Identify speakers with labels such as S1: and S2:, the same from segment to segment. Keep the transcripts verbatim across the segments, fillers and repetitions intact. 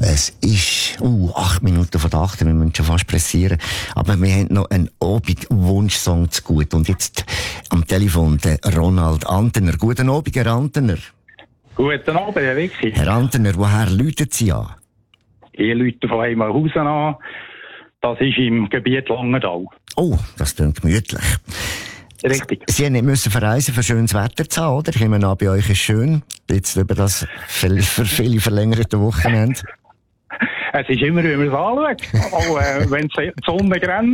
S1: Es ist uh, acht Minuten vor der acht, wir müssen schon fast pressieren. Aber wir haben noch einen Abend-Wunschsong zu gut. Und jetzt am Telefon der Ronald Antener. Guten Abend, Herr Antener.
S2: Guten Abend, Herr Wicki.
S1: Herr Antener, woher läuten Sie an?
S2: Ich läute von Heimerhausen an. Das ist im Gebiet Langenthal.
S1: Oh, das klingt gemütlich.
S2: Richtig.
S1: Sie haben nicht müssen verreisen, für schönes Wetter zu haben, oder? Ich nehme an, bei euch ist schön. Jetzt über das für viele verlängerte Wochenende.
S2: Es ist immer, wie man es anschaut. Auch äh, wenn die Sonne grenzt.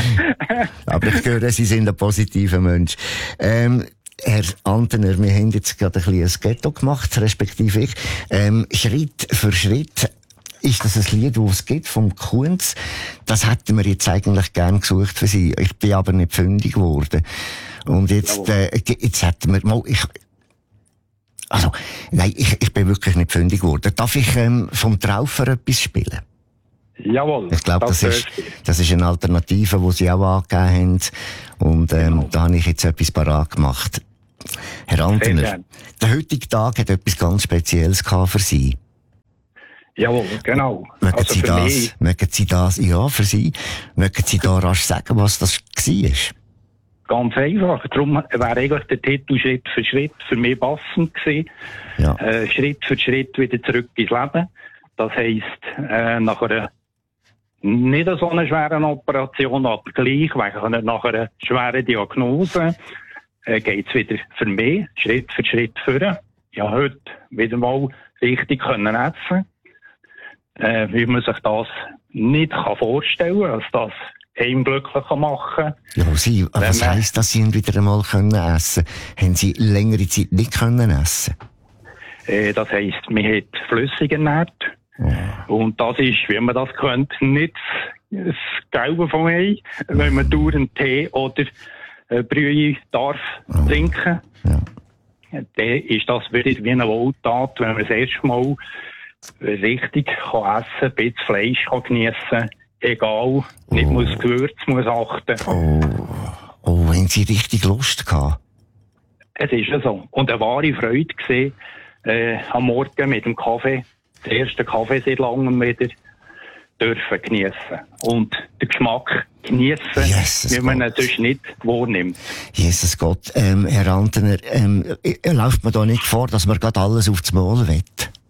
S1: Aber ich höre, Sie sind ein positiver Mensch. Ähm, Herr Antener, wir haben jetzt gerade ein bisschen ein Ghetto gemacht, respektive ich. Ähm, Schritt für Schritt ist das ein Lied, das es gibt, vom Kunz. Das hätten wir jetzt eigentlich gern gesucht für Sie. Ich bin aber nicht fündig geworden. Und jetzt, äh, jetzt hätten wir mal, ich, also, nein, ich, ich bin wirklich nicht fündig geworden. Darf ich, ähm, vom Traufer etwas spielen?
S2: Jawohl.
S1: Ich glaube, das,
S2: das
S1: ist, das ist eine Alternative, die Sie auch angegeben haben. Und, ähm, genau. Da habe ich jetzt etwas parat gemacht. Herr Antener, der heutige Tag hat etwas ganz Spezielles gehabt für Sie.
S2: Jawohl, genau.
S1: Mögen,
S2: also
S1: Sie
S2: für
S1: das,
S2: mich...
S1: mögen Sie das, ja, für Sie, mögen Sie da rasch sagen, was das war?
S2: Ganz einfach. Darum wäre eigentlich der Titel Schritt für Schritt für mich passend gewesen.
S1: Ja.
S2: Äh, Schritt für Schritt wieder zurück ins Leben. Das heisst, äh, nach einer nicht so einer schweren Operation, aber gleich, weil nach einer schweren Diagnose äh, geht es wieder für mich Schritt für Schritt führen. Ja, heute wieder mal richtig können essen. Äh, wie man sich das nicht kann vorstellen kann, dass das einem glücklich machen kann.
S1: Ja, Sie, was
S2: man,
S1: heisst, dass Sie wieder einmal können essen können? Haben Sie längere Zeit nicht können essen?
S2: Äh, das heisst, man hat flüssig ernährt. Oh. Und das ist, wie man das kennt, nicht das Gelbe vom Ei, wenn man dauernd Tee oder äh, Brühe darf oh. trinken. Ja. Dann ist das wieder wie eine Wohltat, wenn man das erste Mal richtig kann essen, ein bisschen Fleisch kann geniessen, egal, nicht oh. muss Gewürz muss achten.
S1: Oh. Oh, haben Sie richtig Lust gehabt?
S2: Es ist ja so. Und eine wahre Freude gesehen, äh, am Morgen mit dem Kaffee, den ersten Kaffee seit langem wieder dürfen geniessen. Und den Geschmack geniessen,
S1: Jesus
S2: wie man
S1: Gott.
S2: natürlich nicht wahrnimmt.
S1: Jesus Gott, ähm, Herr Antener, ähm, läuft man da nicht vor, dass man gerade alles aufs Maul will?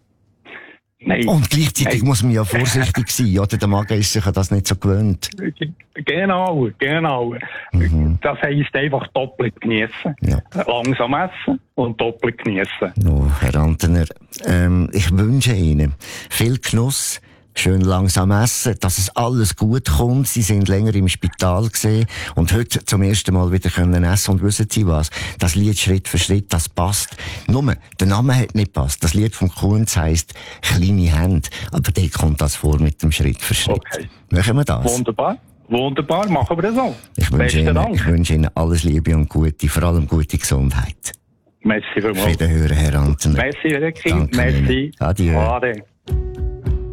S2: Nein.
S1: Und gleichzeitig
S2: Nein.
S1: muss man ja vorsichtig sein, oder? Der Magen ist sich das nicht so gewöhnt.
S2: Genau, genau. Mhm. Das heisst einfach doppelt geniessen. Ja. Langsam essen und doppelt geniessen.
S1: Oh, Herr Antener, ähm, ich wünsche Ihnen viel Genuss, schön langsam essen, dass es alles gut kommt. Sie sind länger im Spital gesehen und heute zum ersten Mal wieder können essen. Und wissen Sie was? Das Lied Schritt für Schritt, das passt. Nur, der Name hat nicht passt. Das Lied von Kunz heisst Kleine Hände. Aber da kommt das vor mit dem Schritt für Schritt.
S2: Okay.
S1: Machen wir das?
S2: Wunderbar. Wunderbar, machen wir das so.
S1: Ich wünsche, Ihnen, ich wünsche Ihnen alles Liebe und Gute, vor allem gute Gesundheit.
S2: Merci vielmals.
S1: Auf Wiederhören, Herr Antener.
S2: Merci, Ricky.
S1: Danke
S2: Merci.
S1: Ihnen. Adieu.
S2: Ade.